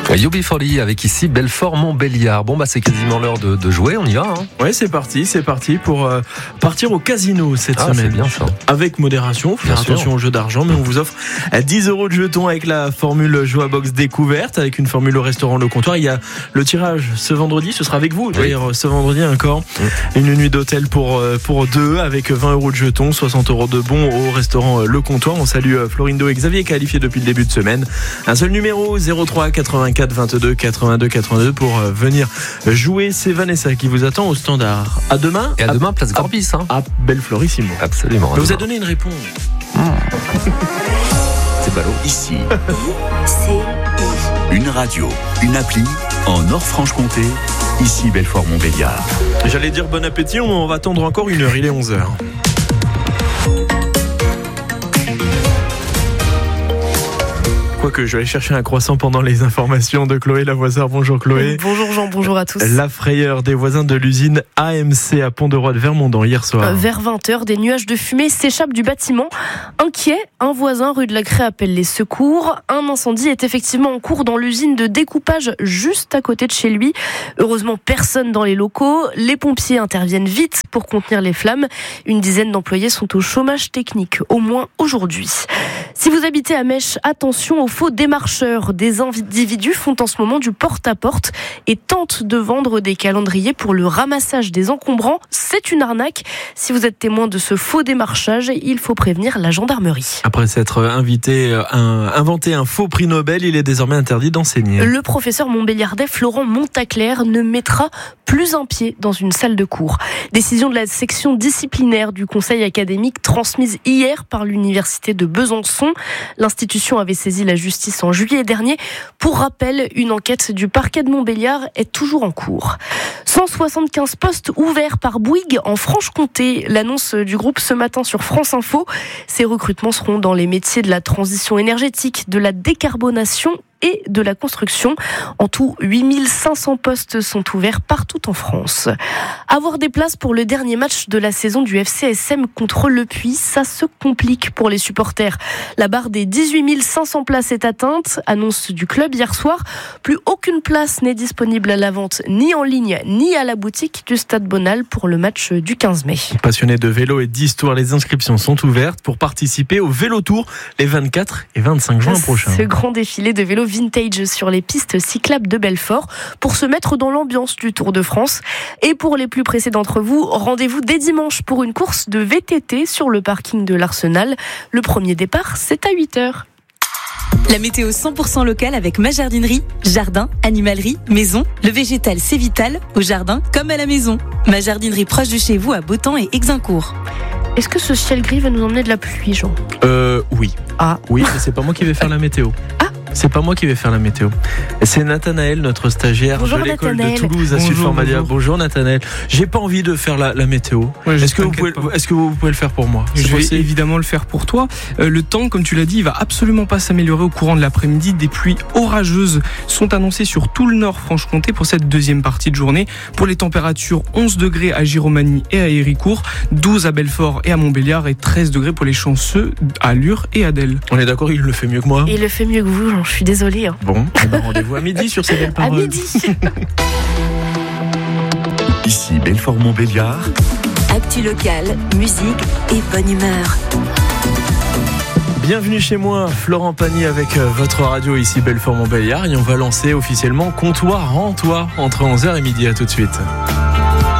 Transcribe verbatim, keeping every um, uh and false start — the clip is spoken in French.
U B quarante avec ici Belfort-Montbéliard. Bon bah c'est quasiment l'heure de, de jouer, on y va hein. Ouais, c'est parti, c'est parti pour euh, partir au casino cette ah, semaine. C'est bien ça. Avec modération, faut faire attention au jeu d'argent, mais on vous offre dix euros de jetons avec la formule Joie-Box découverte, avec une formule au restaurant Le Comptoir. Il y a le tirage ce vendredi, ce sera avec vous. D'ailleurs, oui. Ce vendredi encore, oui. Une nuit d'hôtel pour, pour deux avec vingt euros de jetons, soixante euros de bons au restaurant Le Comptoir. On salue Florindo et Xavier qualifiés depuis le début de semaine. Un seul numéro, zéro trois quatre-vingt-quatre vingt-deux quatre-vingt-deux quatre-vingt-deux pour venir jouer. C'est Vanessa qui vous attend au standard. À demain. Et à, à demain, place Gorbis. Hein. À Belflorissimo. Absolument. Mais vous a donné une réponse. Mmh. C'est ballot. Ici. C'est une radio, une appli en Nord-Franche-Comté. Ici Belfort-Montbéliard. J'allais dire bon appétit, on va attendre encore une heure. Il est onze heures. Que je vais aller chercher un croissant pendant les informations de Chloé Lavoisière. Bonjour Chloé. Bonjour Jean, bonjour à tous. La frayeur des voisins de l'usine A M C à Pont-de-Roi de Vermondant hier soir. Vers vingt heures, des nuages de fumée s'échappent du bâtiment. Inquiet, un voisin rue de la Craie appelle les secours. Un incendie est effectivement en cours dans l'usine de découpage juste à côté de chez lui. Heureusement, personne dans les locaux. Les pompiers interviennent vite pour contenir les flammes. Une dizaine d'employés sont au chômage technique, au moins aujourd'hui. Si vous habitez à Mèche, attention aux faux démarcheurs. Des individus font en ce moment du porte-à-porte et tentent de vendre des calendriers pour le ramassage des encombrants. C'est une arnaque. Si vous êtes témoin de ce faux démarchage, il faut prévenir la gendarmerie. Après s'être invité, un, inventé un faux prix Nobel, il est désormais interdit d'enseigner. Le professeur montbéliardais Florent Montaclair ne mettra plus un pied dans une salle de cours. Décision de la section disciplinaire du conseil académique transmise hier par l'université de Besançon. L'institution avait saisi la justice en juillet dernier. Pour rappel, une enquête du parquet de Montbéliard est toujours en cours. cent soixante-quinze postes ouverts par Bouygues en Franche-Comté. L'annonce du groupe ce matin sur France Info. Ces recrutements seront dans les métiers de la transition énergétique, de la décarbonation et de la construction. En tout, huit mille cinq cents postes sont ouverts partout en France. Avoir des places pour le dernier match de la saison du F C S M contre Le Puy, ça se complique pour les supporters. La barre des dix-huit mille cinq cents places est atteinte, annonce du club hier soir. Plus aucune place n'est disponible à la vente, ni en ligne, ni à la boutique du Stade Bonal pour le match du quinze mai. Passionnés de vélo et d'histoire, les inscriptions sont ouvertes pour participer au Vélo Tour les vingt-quatre et vingt-cinq juin prochains. Ce grand défilé de vélo vintage sur les pistes cyclables de Belfort pour se mettre dans l'ambiance du Tour de France. Et pour les plus pressés d'entre vous, rendez-vous dès dimanche pour une course de V T T sur le parking de l'Arsenal. Le premier départ, c'est à huit heures. La météo cent pour cent locale avec ma jardinerie. Jardin, animalerie, maison. Le végétal, c'est vital, au jardin comme à la maison. Ma jardinerie proche de chez vous à Beautemps et Exincourt. Est-ce que ce ciel gris va nous emmener de la pluie, Jean ? Euh, oui. Ah. Oui, mais c'est pas moi qui vais faire la météo. Ah. C'est pas moi qui vais faire la météo. C'est Nathanaël, notre stagiaire bonjour, de l'école Nathanaël. de Toulouse à Sud-Formalia. Bonjour. bonjour Nathanaël. J'ai pas envie de faire la, la météo. Ouais, est-ce, que vous pouvez, est-ce que vous pouvez le faire pour moi ? Je C'est vais possible ? évidemment le faire pour toi. Euh, le temps, comme tu l'as dit, il va absolument pas s'améliorer au courant de l'après-midi. Des pluies orageuses sont annoncées sur tout le nord Franche-Comté pour cette deuxième partie de journée. Pour les températures, onze degrés à Giromagny et à Héricourt, douze à Belfort et à Montbéliard et treize degrés pour les chanceux à Lure et à Delle. On est d'accord, il le fait mieux que moi. Il le fait mieux que vous, Jean. Je suis désolée. Hein. Bon, eh ben rendez-vous à midi sur ces belles paroles. À midi. Ici Belfort-Montbéliard. Actu locale, musique et bonne humeur. Bienvenue chez moi, Florent Pagny avec votre radio ici Belfort-Montbéliard et on va lancer officiellement Comptoir en toi entre onze heures et midi. À tout de suite.